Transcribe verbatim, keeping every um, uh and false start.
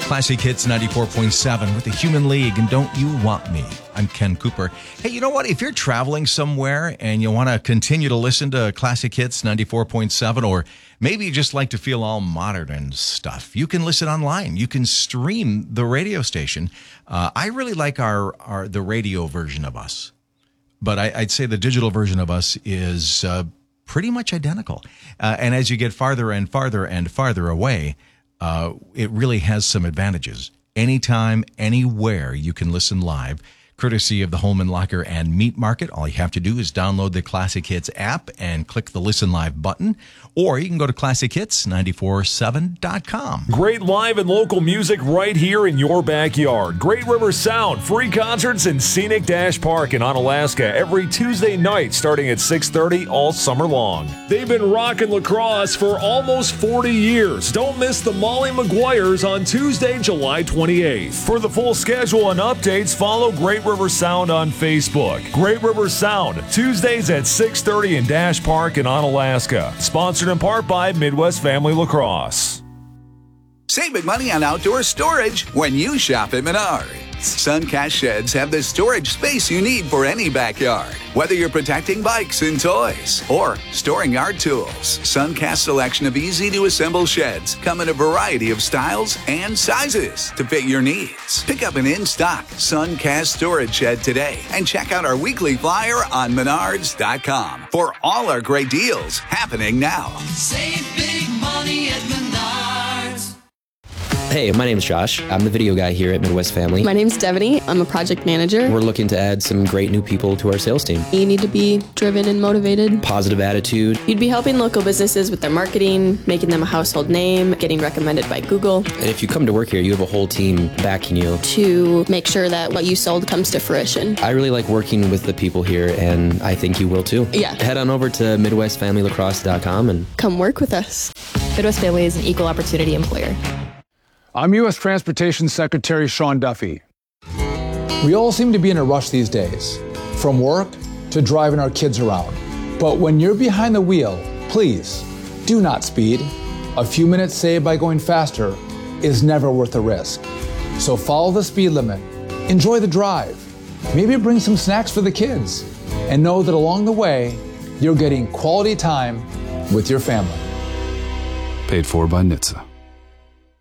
Classic Hits ninety-four point seven with the Human League and Don't You Want Me? I'm Ken Cooper. Hey, you know what? If you're traveling somewhere and you want to continue to listen to Classic Hits ninety-four point seven, or maybe you just like to feel all modern and stuff, you can listen online. You can stream the radio station. Uh, I really like our, our the radio version of us, but I, I'd say the digital version of us is uh, pretty much identical. Uh, and as you get farther and farther and farther away, Uh, it really has some advantages. Anytime, anywhere, you can listen live, courtesy of the Holman Locker and Meat Market. All you have to do is download the Classic Hits app and click the Listen Live button, or you can go to classic hits nine four seven dot com. Great live and local music right here in your backyard. Great River Sound, free concerts in Scenic Dash Park in Onalaska every Tuesday night starting at six thirty all summer long. They've been rocking lacrosse for almost forty years. Don't miss the Molly Maguires on Tuesday, July twenty-eighth. For the full schedule and updates, follow Great River Sound on Facebook. Great River Sound, Tuesdays at six thirty in Dash Park in Onalaska. Sponsored in part by Midwest Family Lacrosse. Save big money on outdoor storage when you shop at Menards. Suncast Sheds have the storage space you need for any backyard. Whether you're protecting bikes and toys or storing yard tools, Suncast's selection of easy-to-assemble sheds come in a variety of styles and sizes to fit your needs. Pick up an in-stock Suncast storage shed today and check out our weekly flyer on menards dot com for all our great deals happening now. Save big money at Menards. Hey, my name's Josh. I'm the video guy here at Midwest Family. My name's Devaney. I'm a project manager. We're looking to add some great new people to our sales team. You need to be driven and motivated. Positive attitude. You'd be helping local businesses with their marketing, making them a household name, getting recommended by Google. And if you come to work here, you have a whole team backing you. To make sure that what you sold comes to fruition. I really like working with the people here, and I think you will too. Yeah. Head on over to midwest family lacrosse dot com and come work with us. Midwest Family is an equal opportunity employer. I'm U S Transportation Secretary Sean Duffy. We all seem to be in a rush these days, from work to driving our kids around. But when you're behind the wheel, please do not speed. A few minutes saved by going faster is never worth the risk. So follow the speed limit, enjoy the drive, maybe bring some snacks for the kids, and know that along the way, you're getting quality time with your family. Paid for by N H T S A.